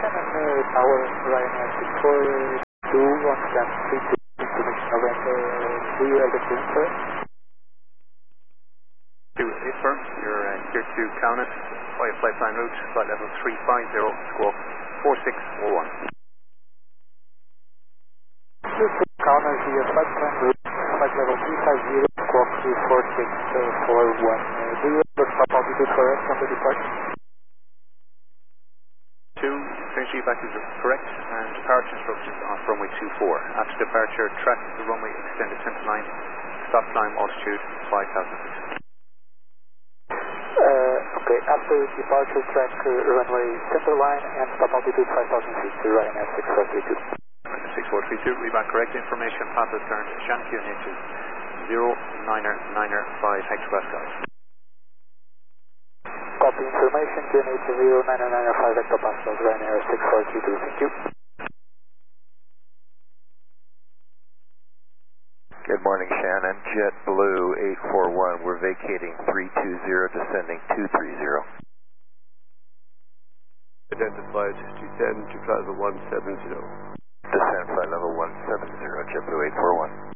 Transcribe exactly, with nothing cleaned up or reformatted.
and uh, tower Ryanair six four two one seven three two, information November, do you have the room for it? two eight firm, you're uh, here to Kaunas, via flight plan route, flight level three five zero, squawk four six four one. Here to Kaunas via flight plan route, flight level three five zero, squawk four six four one. Uh, do you have the stop altitude for us from the departure? two, finish feedback is correct, and departure instructions on runway two four. After departure, track the runway extended center line, stop climb altitude five thousand feet. Uh, okay, after departure, track uh, runway center line and stop altitude five thousand feet to Ryanair six four three two. six four three two, read back correct information, path is turned, Shannon Q N H is zero niner niner five hectopascals. Copy information, Q N H zero niner niner five hectopascals, Ryanair six four three two, thank you. Good morning, Shannon. JetBlue eight four one, we're vacating three two zero, descending two three zero. Identified descend to flight level one seven zero. Descend flight level one seven zero, JetBlue eight four one.